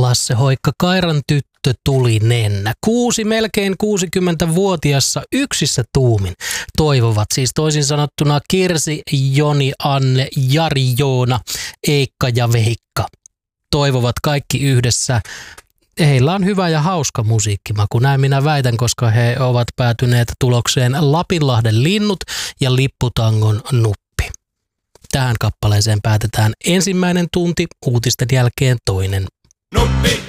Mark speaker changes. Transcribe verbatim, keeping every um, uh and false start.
Speaker 1: Lasse Hoikka, Kairan tyttö tuli nennä. Kuusi melkein kuusikymmentävuotiassa yksissä tuumin toivovat, siis toisin sanottuna Kirsi, Joni, Anne, Jari, Joona, Eikka ja Veikka. Toivovat kaikki yhdessä. Heillä on hyvä ja hauska musiikkimaku, näin minä väitän, koska he ovat päätyneet tulokseen Lapinlahden linnut ja Lipputangon nuppi. Tähän kappaleeseen päätetään ensimmäinen tunti, uutisten jälkeen toinen.
Speaker 2: Nuppi!